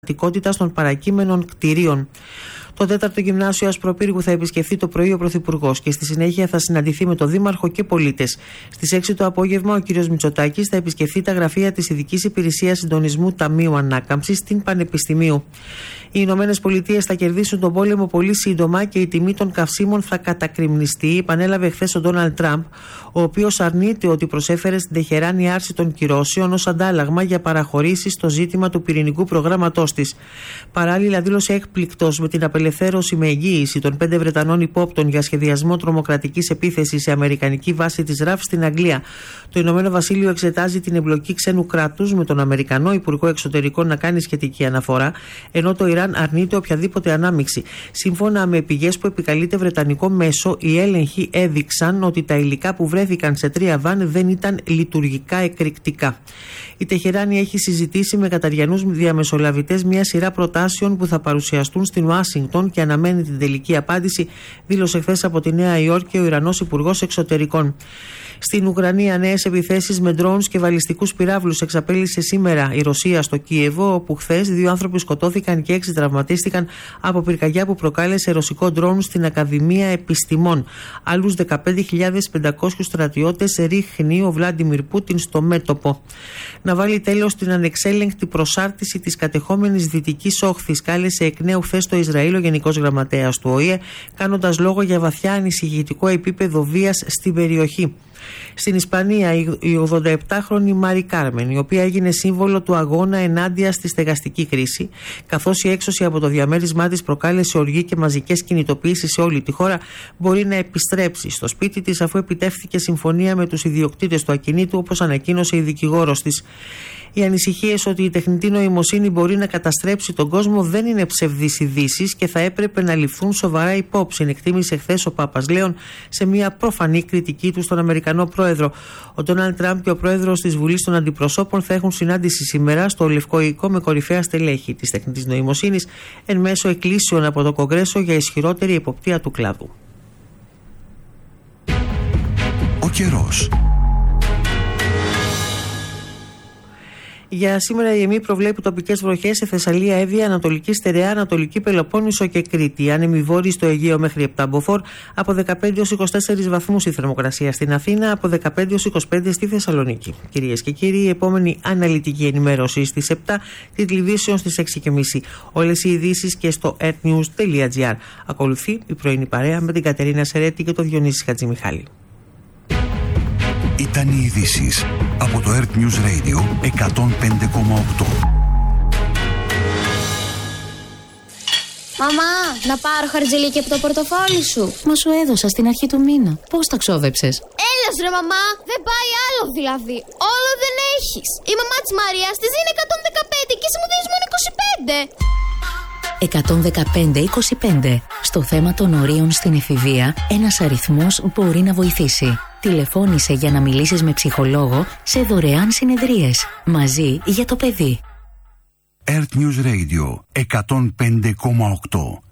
των παρακείμενων κτηρίων. Το 4ο Γυμνάσιο Ασπροπύργου θα επισκεφθεί το πρωί ο Πρωθυπουργός και στη συνέχεια θα συναντηθεί με τον Δήμαρχο και πολίτες. Στις 6 το απόγευμα ο κ. Μητσοτάκης θα επισκεφθεί τα γραφεία της Ειδικής Υπηρεσίας Συντονισμού Ταμείου Ανάκαμψης στην Πανεπιστημίου. Οι Ηνωμένες Πολιτείες θα κερδίσουν τον πόλεμο πολύ σύντομα και η τιμή των καυσίμων θα κατακριμνιστεί, επανέλαβε χθες ο Ντόναλντ Τραμπ, ο οποίος αρνείται ότι προσέφερε στην Τεχεράνη άρση των κυρώσεων ως αντάλλαγμα για παραχωρήσεις στο ζήτημα του πυρηνικού προγράμματός της. Παράλληλα, δήλωσε έκπληκτος με την απελευθέρωση με εγγύηση των 5 Βρετανών υπόπτων για σχεδιασμό τρομοκρατικής επίθεσης σε αμερικανική βάση της ΡΑΦ στην Αγγλία. Το Ηνωμένο Βασίλειο εξετάζει την εμπλοκή ξένου κράτους με τον Αμερικανό Υπουργό Εξωτερικών να κάνει σχετική αναφορά, ενώ το Ιράν αρνείται οποιαδήποτε ανάμειξη. Σύμφωνα με πηγές που επικαλείται βρετανικό μέσο, οι έλεγχοι έδειξαν ότι τα υλικά που βρέθηκαν σε 3 βαν δεν ήταν λειτουργικά εκρηκτικά. Η Τεχεράνη έχει συζητήσει με καταριανούς διαμεσολαβητές μια σειρά προτάσεων που θα παρουσιαστούν στην Ουάσιγκτον και αναμένει την τελική απάντηση, δήλωσε χθες από τη Νέα Υόρκη ο Ιρανός Υπουργός Εξωτερικών. Στην Ουκρανία, νέες επιθέσεις με ντρόουνς και βαλιστικούς πυράβλους εξαπέλυσε σήμερα η Ρωσία στο Κίεβο, όπου χθες 2 άνθρωποι σκοτώθηκαν και 6 τραυματίστηκαν από πυρκαγιά που προκάλεσε ρωσικό ντρόουν στην Ακαδημία Επιστημών. Άλλους 15.500 στρατιώτες ρίχνει ο Βλάντιμιρ Πούτιν στο μέτωπο. Να βάλει τέλος στην ανεξέλεγκτη προσάρτηση της κατεχόμενης Δυτικής Όχθης, κάλεσε εκ νέου χθες το Ισραήλ ο Γενικός Γραμματέας του ΟΗΕ, κάνοντας λόγο για βαθιά ανησυχητικό επίπεδο βίας στην περιοχή. Στην Ισπανία, η 87χρονη Μάρι Κάρμεν, η οποία έγινε σύμβολο του αγώνα ενάντια στη στεγαστική κρίση, καθώς η έξωση από το διαμέρισμά της προκάλεσε οργή και μαζικές κινητοποιήσεις σε όλη τη χώρα, μπορεί να επιστρέψει στο σπίτι της αφού επιτεύχθηκε συμφωνία με τους ιδιοκτήτες του ακινήτου, όπως ανακοίνωσε η δικηγόρος της. Οι ανησυχίες ότι η τεχνητή νοημοσύνη μπορεί να καταστρέψει τον κόσμο δεν είναι ψευδείς ειδήσεις και θα έπρεπε να ληφθούν σοβαρά υπόψη, εκτίμησε χθες ο Πάπας Λέων σε μια προφανή κριτική του στον Αμερικανό πρόεδρο. Ο Ντόναλντ Τραμπ και ο πρόεδρος της Βουλής των Αντιπροσώπων θα έχουν συνάντηση σήμερα στο Λευκό Οικό με κορυφαία στελέχη της τεχνητής νοημοσύνης εν μέσω εκκλήσεων από το Κογκρέσο για ισχυρότερη εποπτεία του κλάδου. Ο καιρός. Για σήμερα η ΕΜΗ προβλέπει τοπικές βροχές σε Θεσσαλία, Εύβοια, Ανατολική Στερεά, Ανατολική Πελοπόννησο και Κρήτη. Άνεμοι βόρειοι στο Αιγαίο μέχρι 7 μποφόρ, από 15 έως 24 βαθμούς η θερμοκρασία στην Αθήνα, από 15 έως 25 στη Θεσσαλονίκη. Κυρίες και κύριοι, η επόμενη αναλυτική ενημέρωση στις 7, τη τηλεβίσεων στις 6.30. Όλες οι ειδήσεις και στο earthnews.gr. Ακολουθεί η πρωινή παρέα με την Κατερίνα Σερέτη και τον Διονύση Χατζημιχάλη. Ήταν οι ειδήσεις από το Earth News Radio 105,8. Μαμά, να πάρω χαρτζηλίκι από το πορτοφόλι σου. Μα σου έδωσα στην αρχή του μήνα. Πώς τα ξόδεψες? Έλας ρε μαμά, δεν πάει άλλο δηλαδή. Όλο δεν έχεις. Η μαμά της Μαρίας της είναι 115 και εσύ μου δίνεις μόνο 25. 115-25. Στο θέμα των ορίων στην εφηβεία, ένας αριθμός μπορεί να βοηθήσει. Τηλεφώνησε για να μιλήσεις με ψυχολόγο σε δωρεάν συνεδρίες. Μαζί για το παιδί. Earth News Radio 105,8.